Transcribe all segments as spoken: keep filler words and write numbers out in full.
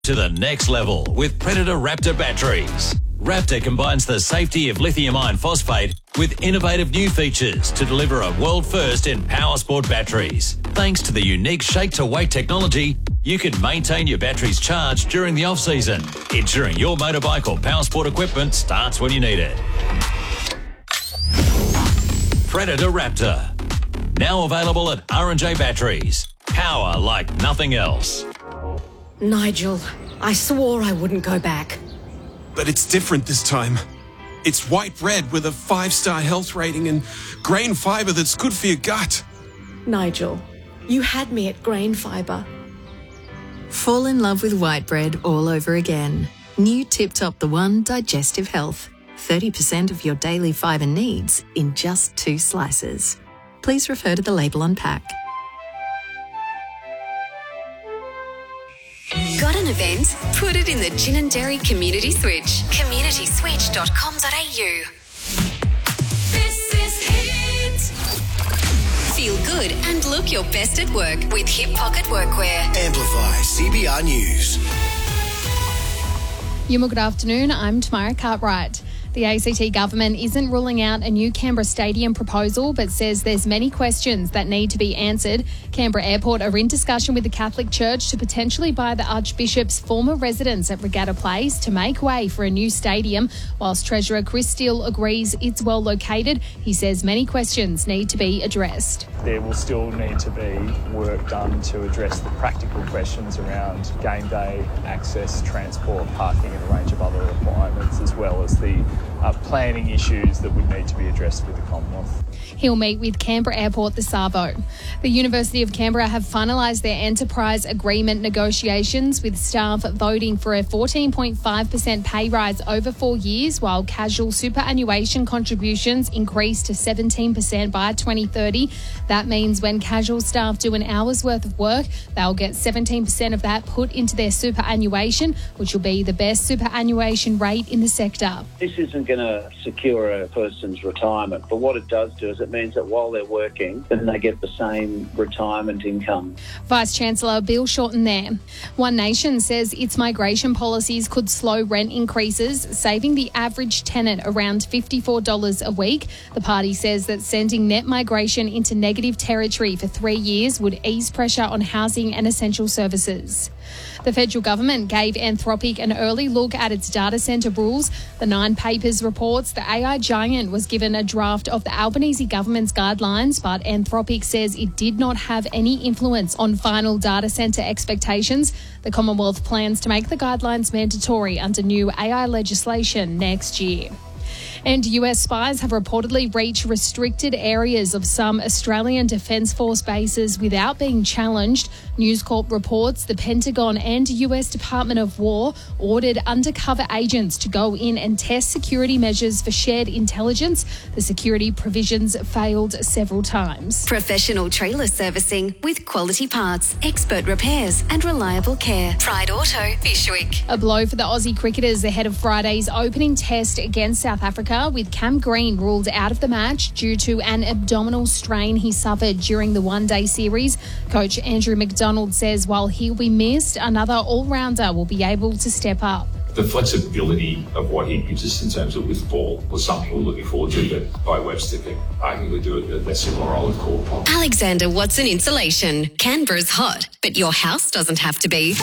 To the next level with Predator Raptor batteries. Raptor combines the safety of lithium iron phosphate with innovative new features to deliver a world first in power sport batteries. Thanks to the unique shake to weight technology, you can maintain your batteries charged during the off season, ensuring your motorbike or power sport equipment starts when you need it. Predator Raptor. Now available at R and J Batteries. Power like nothing else. Nigel, I swore I wouldn't go back. But it's different this time. It's white bread with a five-star health rating and grain fibre that's good for your gut. Nigel, you had me at grain fibre. Fall in love with white bread all over again. New Tip Top The One Digestive Health. thirty percent of your daily fibre needs in just two slices. Please refer to the label on pack. Got an event? Put it in the Gin and Dairy Community Switch. community switch dot com dot a u. This is Hit. Feel good and look your best at work with Hip Pocket Workwear. Amplify C B R News. Yuma, good afternoon. I'm Tamara Cartwright. The A C T government isn't ruling out a new Canberra stadium proposal, but says there's many questions that need to be answered. Canberra Airport are in discussion with the Catholic Church to potentially buy the Archbishop's former residence at Regatta Place to make way for a new stadium. Whilst Treasurer Chris Steele agrees it's well located, he says many questions need to be addressed. There will still need to be work done to address the practical questions around game day, access, transport, parking and a range of other requirements, as well as the uh, planning issues that would need to be addressed with the Commonwealth. He'll meet with Canberra Airport this arvo. The University of Canberra have finalised their enterprise agreement negotiations, with staff voting for a fourteen point five percent pay rise over four years, while casual superannuation contributions increase to seventeen percent by twenty thirty. That means when casual staff do an hour's worth of work, they'll get seventeen percent of that put into their superannuation, which will be the best superannuation rate in the sector. This isn't going to secure a person's retirement, but what it does do is it means that while they're working, then they get the same retirement income. Vice-Chancellor Bill Shorten there. One Nation says its migration policies could slow rent increases, saving the average tenant around fifty-four dollars a week. The party says that sending net migration into negative territory for three years would ease pressure on housing and essential services. The federal government gave Anthropic an early look at its data centre rules. The Nine Papers reports the A I giant was given a draft of the Albanese government's guidelines, but Anthropic says it did not have any influence on final data centre expectations. The Commonwealth plans to make the guidelines mandatory under new A I legislation next year. And U S spies have reportedly reached restricted areas of some Australian Defence Force bases without being challenged. News Corp reports the Pentagon and U S Department of War ordered undercover agents to go in and test security measures for shared intelligence. The security provisions failed several times. Professional trailer servicing with quality parts, expert repairs and reliable care. Pride Auto, Fishwick. A blow for the Aussie cricketers ahead of Friday's opening test against South Africa, with Cam Green ruled out of the match due to an abdominal strain he suffered during the one-day series. Coach Andrew McDonald says while he'll be missed, another all-rounder will be able to step up. The flexibility of what he gives us in terms of with ball was something we're looking forward to, but Guy Webster can arguably do it a similar role with call upon. Alexander Watson Insulation. Canberra's hot, but your house doesn't have to be.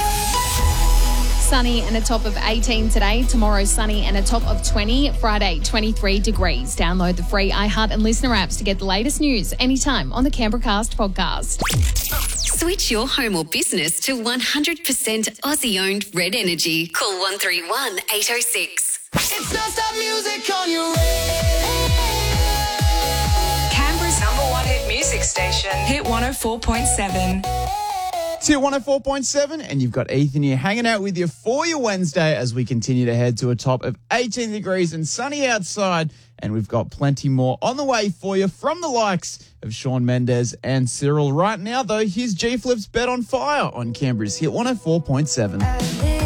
Sunny and a top of eighteen today. Tomorrow, sunny and a top of twenty. Friday, twenty-three degrees. Download the free iHeart and Listener apps to get the latest news anytime on the Canberra Cast podcast. Switch your home or business to one hundred percent Aussie-owned Red Energy. Call one three one, eight oh six. It's non-stop music on your radio. Canberra's number one hit music station. Hit one oh four point seven. It's here one oh four point seven, and you've got Ethan here hanging out with you for your Wednesday as we continue to head to a top of eighteen degrees and sunny outside. And we've got plenty more on the way for you from the likes of Shawn Mendes and Cyril. Right now, though, here's G-Flip's Bet on Fire on Canberra's Hit one oh four point seven.